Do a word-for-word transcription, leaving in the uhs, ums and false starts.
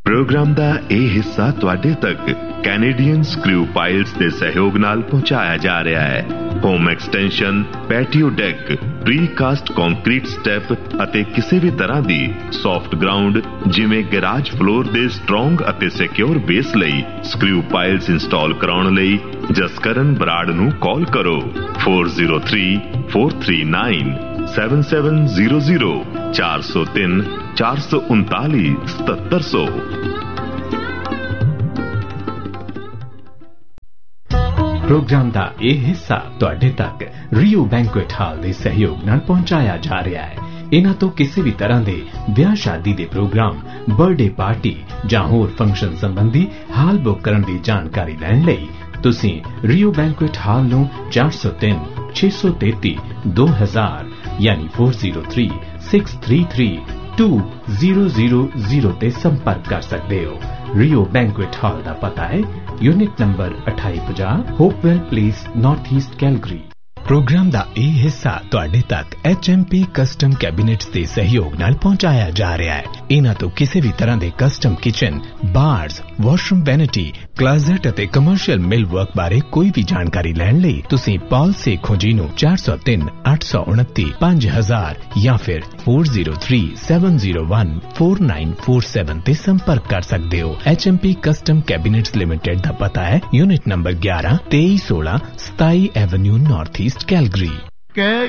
Programme का यह हिस्सा तुहाडे तक कैनेडियन स्क्रू पाइल्स के सहयोग नाल पहुंचाया जा रहा है। Home extension, patio deck, precast concrete step अते किसी भी तरह की सॉफ्ट ग्राउंड जिमें गैराज फ्लोर के स्ट्रोंग अते सिक्योर बेस लई स्क्रू पाइल्स इंस्टॉल कराउण लई जसकरण बराड़ नूं कॉल करो four zero three four three nine seven seven zero zero चार सौ तीन चार सौ उनताली सतहत्तर सौ। प्रोग्राम का यह हिस्सा तुहाडे तक रियो बैंकुएट हाल के सहयोग नाल पहुंचाया जा रहा है। इन्हां तो किसी भी तरह के ब्याह शादी के प्रोग्राम, बर्थडे पार्टी जां होर फंक्शन संबंधी हाल बुक करन दी जानकारी लैण लई तुसीं रियो बैंकुएट हाल नूं चार सौ तीन छे सौ तेती दो हजार यानी four zero three six three three to zero zero zero ते संपर्क कर सकते हो। रियो बैंकुएट हॉल का पता है यूनिट नंबर अठाई पचास Hopewell place, north east Calgary. Programme का यह हिस्सा तुहाडे तक H M P custom cabinets के सहयोग नाल पहुंचाया जा रहा है। इन्हां तो किसी भी तरह के custom kitchen, bars, washroom vanity, closet अते कमर्शियल मिल वर्क बारे कोई भी जानकारी लैण लई तुसीं पॉल सेखों जी नूं चार सौ तीन अठ सौ उनती पांच हजार या फिर four zero three seven zero one four nine four seven ते संपर्क कर सकते हो। H M P custom cabinets limited का पता है यूनिट नंबर ग्यारह तेईस सोलह सताई एवेन्यू, नॉर्थ ईस्ट कैलगरी। कह